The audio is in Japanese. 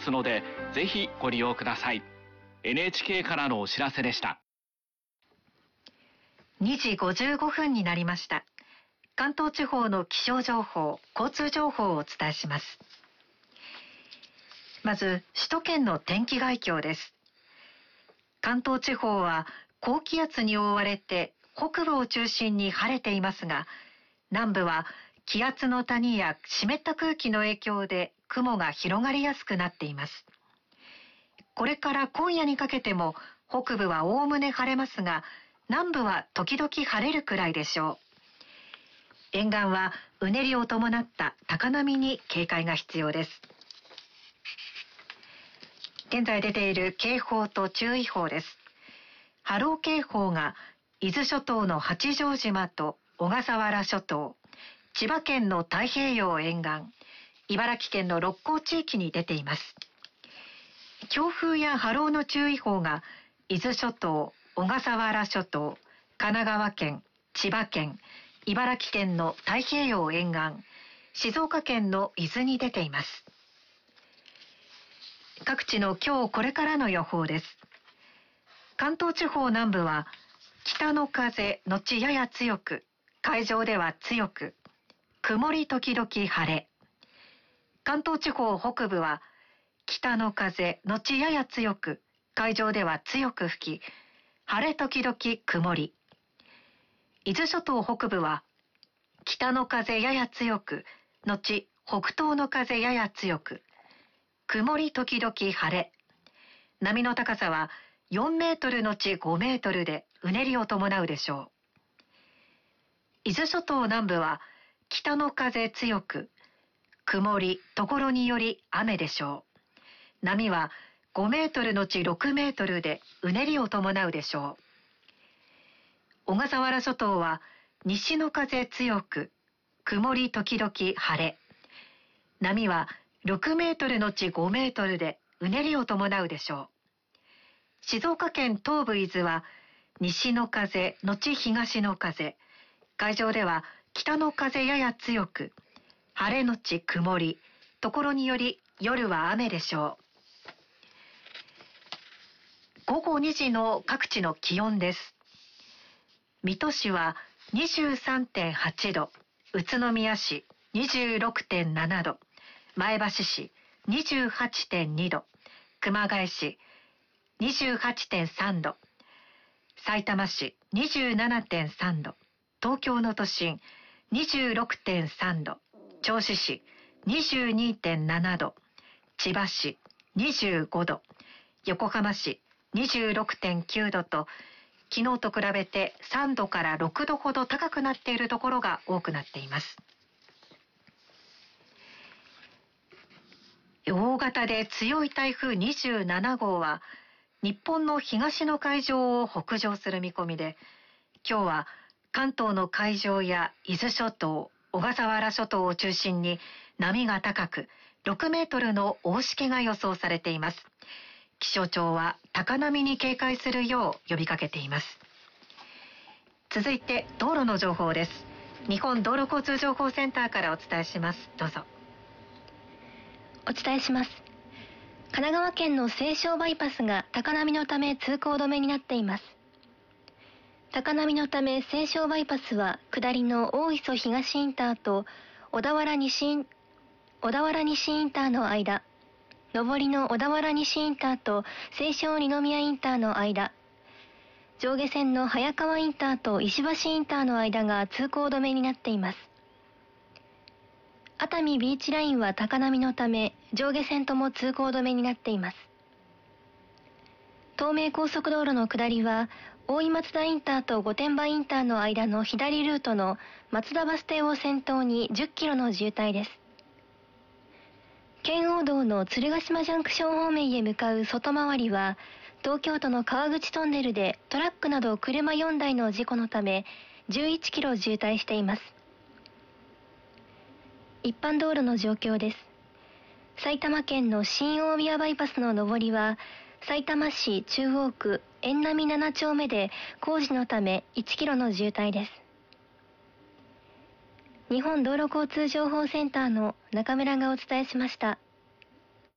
ますので、ぜひご利用ください。 NHK からのお知らせでした。 2時55分になりました。関東地方の気象情報、交通情報をお伝えします。まず首都圏の天気概況です。関東地方は高気圧に覆われて北部を中心に晴れていますが、南部は気圧の谷や湿った空気の影響で雲が広がりやすくなっています。これから今夜にかけても北部はおおむね晴れますが、南部は時々晴れるくらいでしょう。沿岸はうねりを伴った高波に警戒が必要です。現在出ている警報と注意報です。波浪警報が伊豆諸島の八丈島と小笠原諸島、千葉県の太平洋沿岸、茨城県の六甲地域に出ています。強風や波浪の注意報が伊豆諸島、小笠原諸島、神奈川県、千葉県、茨城県の太平洋沿岸、静岡県の伊豆に出ています。各地の今日これからの予報です。関東地方南部は北の風のちやや強く、海上では強く、曇り時々晴れ。関東地方北部は北の風のちやや強く、海上では強く吹き、晴れ時々曇り。伊豆諸島北部は北の風やや強く、後北東の風やや強く、曇り時々晴れ。波の高さは4メートルのち5メートルでうねりを伴うでしょう。伊豆諸島南部は北の風強く、曇りところにより雨でしょう。波は5メートルのち6メートルでうねりを伴うでしょう。小笠原諸島は西の風強く、曇り時々晴れ。波は6メートルのち5メートルでうねりを伴うでしょう。静岡県東部伊豆は西の風のち東の風。海上では北の風やや強く、晴れのち曇り、ところにより夜は雨でしょう。午後2時の各地の気温です。水戸市は 23.8 度、宇都宮市 26.7 度、前橋市 28.2 度、熊谷市 28.3 度、さいたま市 27.3 度、東京の都心 26.3 度、銚子市 22.7 度、千葉市25度、横浜市 26.9 度と、昨日と比べて3度から6度ほど高くなっているところが多くなっています。大型で強い台風27号は日本の東の海上を北上する見込みで、今日は関東の海上や伊豆諸島、小笠原諸島を中心に波が高く6メートルの大しけが予想されています。気象庁は高波に警戒するよう呼びかけています。続いて道路の情報です。日本道路交通情報センターからお伝えします。どうぞ。 お伝えします。神奈川県の西湘バイパスが高波のため通行止めになっています。高波のため西湘バイパスは下りの大磯東インターと小田原西インターの間、上りの小田原西インターと西湘二宮インターの間、上下線の早川インターと石橋インターの間が通行止めになっています。熱海ビーチラインは高波のため上下線とも通行止めになっています。東名高速道路の下りは大井松田インターと御殿場インターの間の左ルートの松田バス停を先頭に10キロの渋滞です。圏央道の鶴ヶ島ジャンクション方面へ向かう外回りは東京都の川口トンネルでトラックなど車4台の事故のため11キロ渋滞しています。一般道路の状況です。埼玉県の新大宮バイパスの上りはさいたま市中央区円並7丁目で工事のため1キロの渋滞です。日本道路交通情報センターの中村がお伝えしました。